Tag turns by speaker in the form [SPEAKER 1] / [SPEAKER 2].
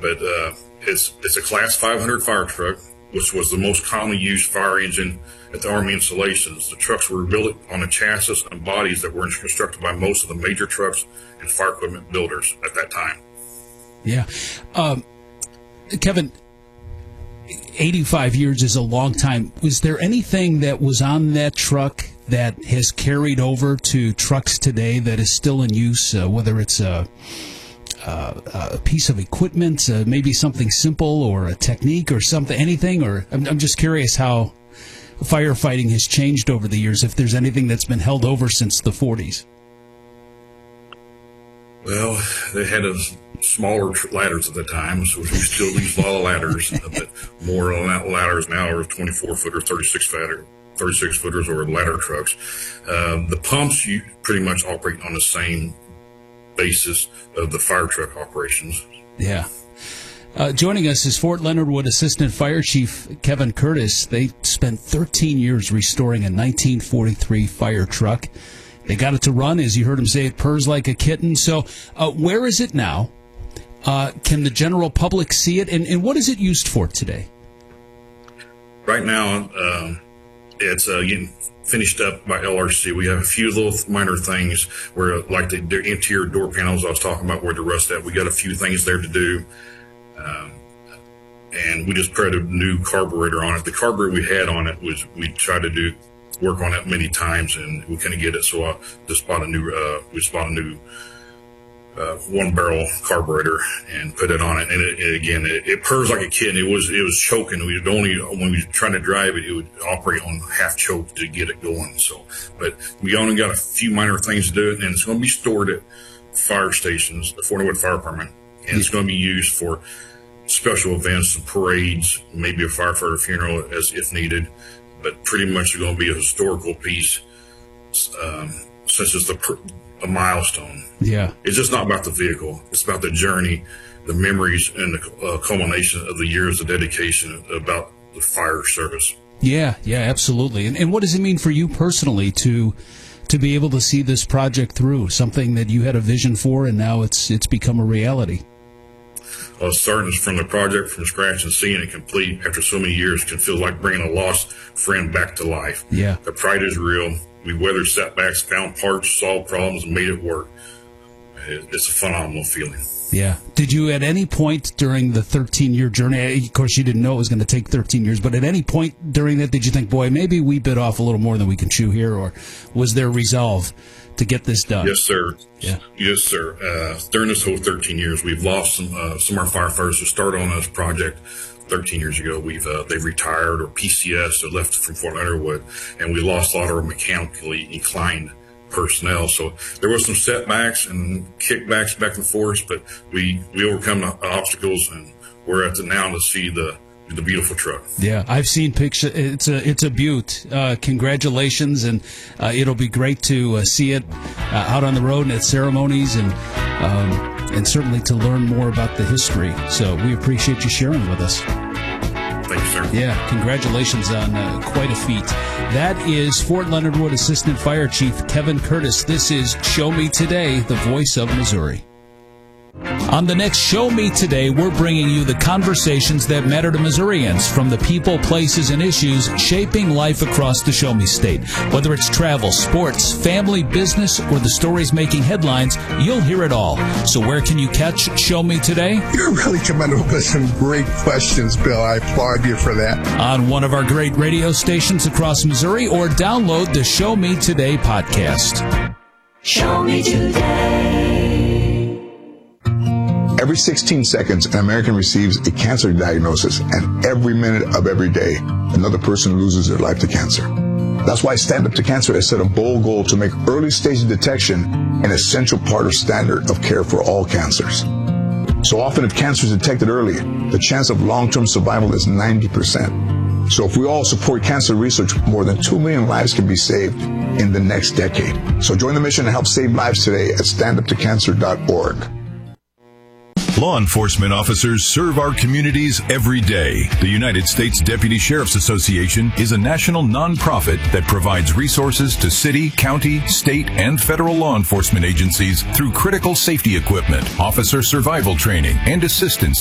[SPEAKER 1] but it's a Class 500 fire truck, which was the most commonly used fire engine at the Army installations. The trucks were built on the chassis and bodies that were constructed by most of the major trucks and fire equipment builders at that time.
[SPEAKER 2] Yeah. Kevin, 85 years is a long time. Was there anything that was on that truck that has carried over to trucks today that is still in use, whether it's a piece of equipment, maybe something simple or a technique or something, anything? Or I'm just curious how firefighting has changed over the years, if there's anything that's been held over since the 40s.
[SPEAKER 1] Well, they had smaller ladders at the time, so we still use a lot of ladders, but more on that ladders now are 24-footers, 36-footers, or ladder trucks. The pumps, you pretty much operate on the same basis of the fire truck operations.
[SPEAKER 2] Yeah. Joining us is Fort Leonard Wood Assistant Fire Chief Kevin Curtis. They spent 13 years restoring a 1943 fire truck. They got it to run, as you heard him say, it purrs like a kitten. So where is it now? Can the general public see it? And what is it used for today?
[SPEAKER 1] Right now, it's getting finished up by LRC. We have a few little minor things where, like the interior door panels I was talking about, where the rust at. We got a few things there to do. And we just put a new carburetor on it. The carburetor we had on it was, we tried to work on it many times, and we couldn't get it. So I just bought a new, one barrel carburetor and put it on it. And it purrs like a kitten. It was choking. When we were trying to drive it, it would operate on half choke to get it going. So, but we only got a few minor things to do it, and it's going to be stored at fire stations, the Fort Leonard Wood Fire Department, and it's going to be used for special events and parades, maybe a firefighter funeral as if needed. But pretty much it's going to be a historical piece, since it's a milestone.
[SPEAKER 2] Yeah.
[SPEAKER 1] It's just not about the vehicle. It's about the journey, the memories, and the culmination of the years of dedication about the fire service.
[SPEAKER 2] Yeah, absolutely. And what does it mean for you personally to be able to see this project through, something that you had a vision for and now it's become a reality?
[SPEAKER 1] Well, starting from the project from scratch and seeing it complete after so many years can feel like bringing a lost friend back to life.
[SPEAKER 2] Yeah.
[SPEAKER 1] The pride is real. We weathered setbacks, found parts, solved problems, and made it work. It's a phenomenal feeling.
[SPEAKER 2] Yeah. Did you at any point during the 13-year journey, of course you didn't know it was going to take 13 years, but at any point during that did you think, boy, maybe we bit off a little more than we can chew here, or was there resolve to get this done?
[SPEAKER 1] Yes, sir.
[SPEAKER 2] Yeah.
[SPEAKER 1] Yes, sir. During this whole 13 years, we've lost some of our firefighters who started on this project 13 years ago. They've retired or PCS or left from Fort Leonard Wood, and we lost a lot of our mechanically inclined personnel. So there was some setbacks and kickbacks back and forth, but we overcome the obstacles, and we're at the now to see the beautiful truck.
[SPEAKER 2] Yeah, I've seen pictures. It's a beaut. Congratulations, and it'll be great to see it out on the road and at ceremonies, and certainly to learn more about the history. So we appreciate you sharing with us.
[SPEAKER 1] Thank you, sir.
[SPEAKER 2] Yeah, congratulations on quite a feat. That is Fort Leonard Wood Assistant Fire Chief Kevin Curtis. This is Show Me Today, the voice of Missouri. On the next Show Me Today, we're bringing you the conversations that matter to Missourians, from the people, places, and issues shaping life across the Show Me State. Whether it's travel, sports, family, business, or the stories making headlines, you'll hear it all. So where can you catch Show Me Today?
[SPEAKER 3] You're really coming up with some great questions, Bill. I applaud you for that.
[SPEAKER 2] On one of our great radio stations across Missouri, or download the Show Me Today podcast.
[SPEAKER 4] Show Me Today.
[SPEAKER 3] Every 16 seconds, an American receives a cancer diagnosis, and every minute of every day, another person loses their life to cancer. That's why Stand Up to Cancer has set a bold goal to make early stage detection an essential part of standard of care for all cancers. So often, if cancer is detected early, the chance of long-term survival is 90%. So if we all support cancer research, more than 2 million lives can be saved in the next decade. So join the mission and help save lives today at standuptocancer.org.
[SPEAKER 5] Law enforcement officers serve our communities every day. The United States Deputy Sheriff's Association is a national nonprofit that provides resources to city, county, state, and federal law enforcement agencies through critical safety equipment, officer survival training, and assistance